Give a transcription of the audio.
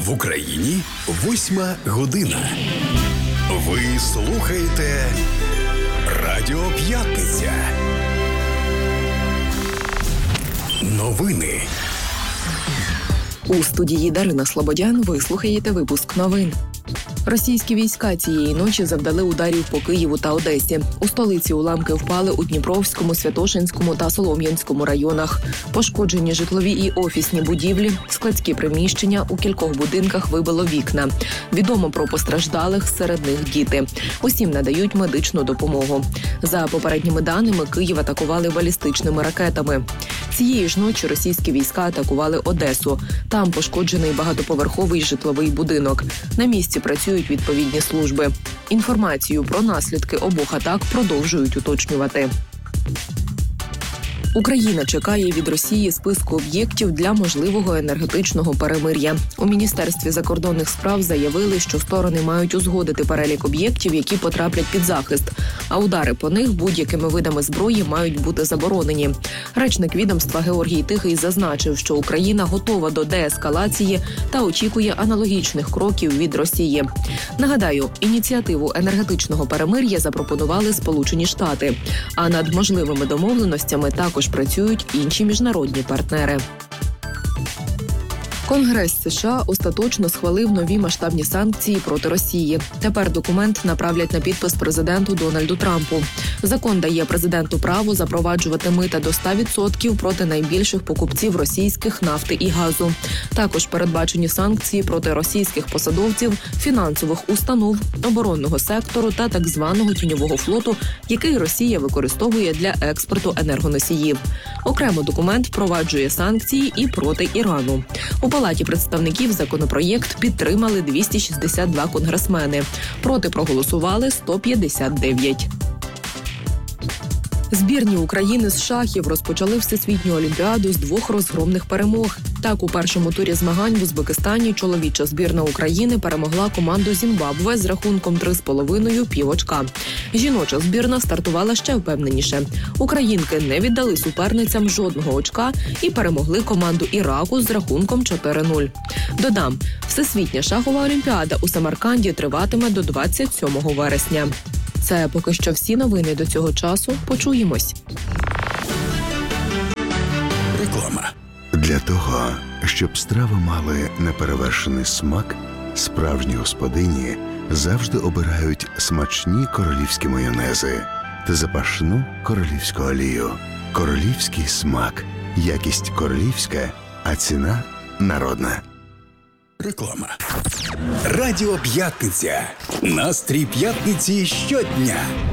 В Україні 8 година. Ви слухаєте Радіо П'ятниця. Новини. У студії Дарина Слободян ви слухаєте випуск новин. Російські війська цієї ночі завдали ударів по Києву та Одесі. У столиці уламки впали у Дніпровському, Святошинському та Солом'янському районах. Пошкоджені житлові і офісні будівлі, складські приміщення, у кількох будинках вибило вікна. Відомо про постраждалих, серед них діти. Усім надають медичну допомогу. За попередніми даними, Київ атакували балістичними ракетами. Цієї ж ночі російські війська атакували Одесу. Там пошкоджений багатоповерховий житловий будинок. На місці працюють відповідні служби. Інформацію про наслідки обох атак продовжують уточнювати. Україна чекає від Росії списку об'єктів для можливого енергетичного перемир'я. У Міністерстві закордонних справ заявили, що сторони мають узгодити перелік об'єктів, які потраплять під захист, а удари по них будь-якими видами зброї мають бути заборонені. Речник відомства Георгій Тихий зазначив, що Україна готова до деескалації та очікує аналогічних кроків від Росії. Нагадаю, ініціативу енергетичного перемир'я запропонували Сполучені Штати, а над можливими домовленостями також працюють інші міжнародні партнери. Конгрес США остаточно схвалив нові масштабні санкції проти Росії. Тепер документ направлять на підпис президенту Дональду Трампу. Закон дає президенту право запроваджувати мита до 100% проти найбільших покупців російських нафти і газу. Також передбачені санкції проти російських посадовців, фінансових установ, оборонного сектору та так званого тіньового флоту, який Росія використовує для експорту енергоносіїв. Окремо документ впроваджує санкції і проти Ірану. У Палаті представників законопроєкт підтримали 262 конгресмени. Проти проголосували 159. Збірні України з шахів розпочали Всесвітню олімпіаду з 2 розгромних перемог. Так, у першому турі змагань в Узбекистані чоловіча збірна України перемогла команду Зімбабве з рахунком 3,5 півочка. Жіноча збірна стартувала ще впевненіше. Українки не віддали суперницям жодного очка і перемогли команду Іраку з рахунком 4-0. Додам, Всесвітня шахова олімпіада у Самарканді триватиме до 27 вересня. Це поки що всі новини до цього часу. Почуємось. Реклама. Для того, щоб страви мали неперевершений смак, справжні господині завжди обирають смачні королівські майонези та запашну королівську олію. Королівський смак. Якість королівська, а ціна народна. Реклама. Радіо П'ятниця. Настрій п'ятниці щодня.